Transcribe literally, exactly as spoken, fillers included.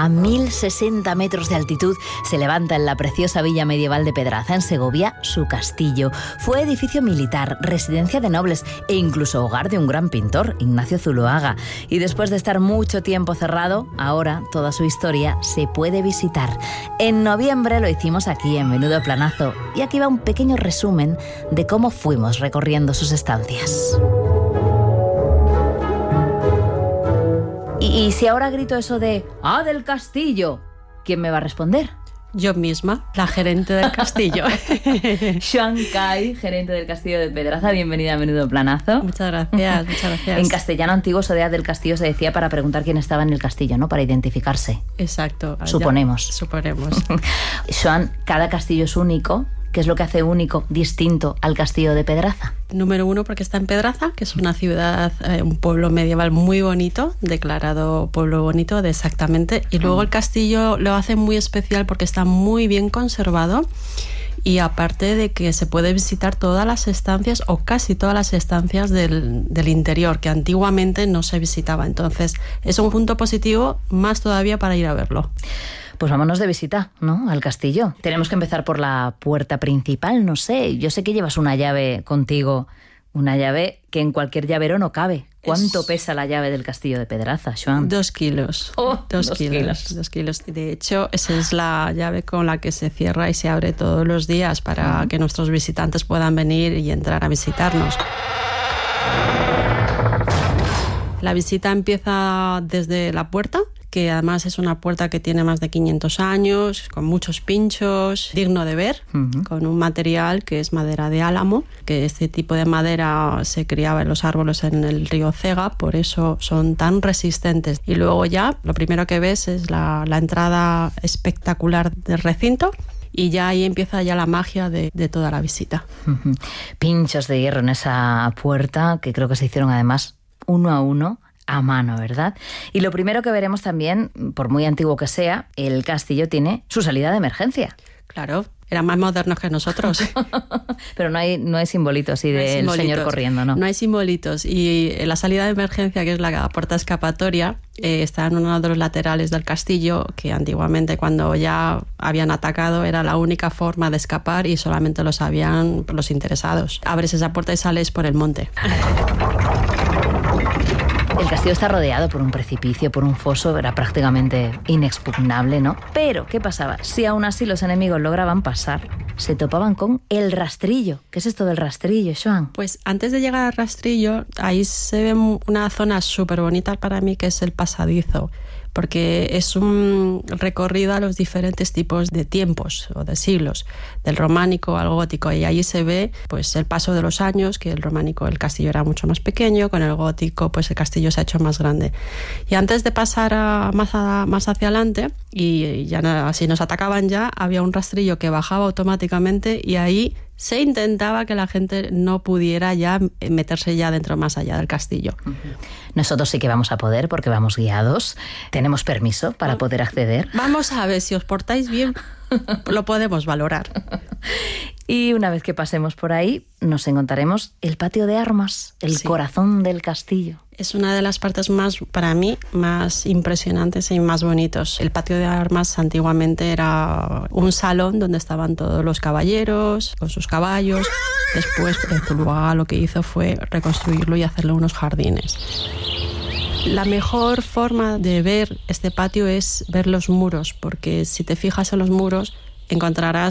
A mil sesenta metros de altitud se levanta en la preciosa villa medieval de Pedraza, en Segovia, su castillo. Fue edificio militar, residencia de nobles e incluso hogar de un gran pintor, Ignacio Zuloaga. Y después de estar mucho tiempo cerrado, ahora toda su historia se puede visitar. En noviembre lo hicimos aquí en Menudo Planazo y aquí va un pequeño resumen de cómo fuimos recorriendo sus estancias. Y, y si ahora grito eso de ¡ah, del castillo!, ¿quién me va a responder? Yo misma, la gerente del castillo. Joan Cay, gerente del castillo de Pedraza, bienvenida a Menudo Planazo. Muchas gracias, muchas gracias. En castellano antiguo, Sodea del Castillo se decía para preguntar quién estaba en el castillo, ¿no? Para identificarse. Exacto. Suponemos. Ya, suponemos. Joan, cada castillo es único. ¿Qué es lo que hace único, distinto al castillo de Pedraza? Número uno, porque está en Pedraza, que es una ciudad, eh, un pueblo medieval muy bonito, declarado pueblo bonito de exactamente. Y luego el castillo lo hace muy especial porque está muy bien conservado. Y aparte de que se puede visitar todas las estancias o casi todas las estancias del, del interior, que antiguamente no se visitaba. Entonces es un punto positivo más todavía para ir a verlo. Pues vámonos de visita, ¿no?, al castillo. Tenemos que empezar por la puerta principal, no sé. Yo sé que llevas una llave contigo, una llave que en cualquier llavero no cabe. ¿Cuánto es... pesa la llave del castillo de Pedraza, Joan? Dos kilos. Oh, dos, dos kilos, kilos. Dos kilos. De hecho, esa es la llave con la que se cierra y se abre todos los días para uh-huh. que nuestros visitantes puedan venir y entrar a visitarnos. La visita empieza desde la puerta, que además es una puerta que tiene más de quinientos años, con muchos pinchos, digno de ver, uh-huh. con un material que es madera de álamo, que este tipo de madera se criaba en los árboles en el río Cega, por eso son tan resistentes. Y luego ya, lo primero que ves es la, la entrada espectacular del recinto, y ya ahí empieza ya la magia de, de toda la visita. Uh-huh. Pinchos de hierro en esa puerta, que creo que se hicieron además uno a uno, a mano, ¿verdad? Y lo primero que veremos también, por muy antiguo que sea, el castillo tiene su salida de emergencia. Claro, eran más modernos que nosotros. Pero no hay, no hay simbolitos así del no señor corriendo, ¿no? No hay simbolitos. Y la salida de emergencia, que es la puerta escapatoria, eh, está en uno de los laterales del castillo, que antiguamente, cuando ya habían atacado, era la única forma de escapar y solamente lo sabían los interesados. Abres esa puerta y sales por el monte. El castillo está rodeado por un precipicio, por un foso, era prácticamente inexpugnable, ¿no? Pero, ¿qué pasaba? Si aún así los enemigos lograban pasar, se topaban con el rastrillo. ¿Qué es esto del rastrillo, Joan? Pues antes de llegar al rastrillo, ahí se ve una zona súper bonita para mí, que es el pasadizo, porque es un recorrido a los diferentes tipos de tiempos o de siglos, del románico al gótico, y ahí se ve pues el paso de los años, que el románico, el castillo era mucho más pequeño, con el gótico pues el castillo se ha hecho más grande. Y antes de pasar a, más, a, más hacia adelante, y ya así nos atacaban ya, había un rastrillo que bajaba automáticamente y ahí se intentaba que la gente no pudiera ya meterse ya dentro, más allá del castillo. Nosotros sí que vamos a poder, porque vamos guiados. ¿Tenemos permiso para poder acceder? Vamos a ver, si os portáis bien, lo podemos valorar. Y una vez que pasemos por ahí, nos encontraremos el patio de armas, el sí. corazón del castillo. Es una de las partes más, para mí, más impresionantes y más bonitos. El patio de armas antiguamente era un salón donde estaban todos los caballeros con sus caballos. Después, Zuloaga lo que hizo fue reconstruirlo y hacerle unos jardines. La mejor forma de ver este patio es ver los muros, porque si te fijas en los muros, encontrarás